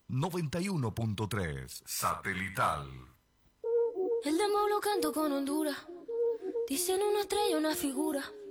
91.3 Satelital. El dembow lo canto con Honduras. Dicen una estrella, una figura.